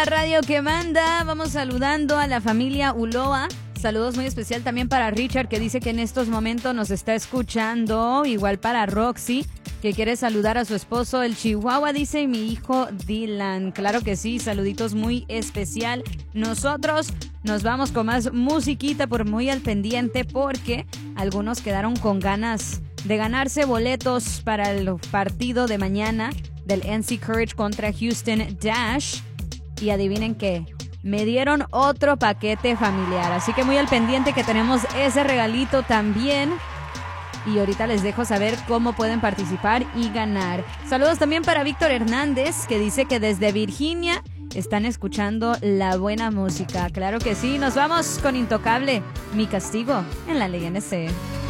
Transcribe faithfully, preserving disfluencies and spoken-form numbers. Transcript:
La radio que manda, vamos saludando a la familia Uloa. Saludos muy especial también para Richard, que dice que en estos momentos nos está escuchando. Igual para Roxy, que quiere saludar a su esposo, el Chihuahua, dice, y mi hijo Dylan. Claro que sí, saluditos muy especial. Nosotros nos vamos con más musiquita, por muy al pendiente, porque algunos quedaron con ganas de ganarse boletos para el partido de mañana del N C Courage contra Houston Dash. Y adivinen qué, me dieron otro paquete familiar, así que muy al pendiente que tenemos ese regalito también. Y ahorita les dejo saber cómo pueden participar y ganar. Saludos también para Víctor Hernández, que dice que desde Virginia están escuchando la buena música. Claro que sí, nos vamos con Intocable, Mi Castigo en la Ley N C.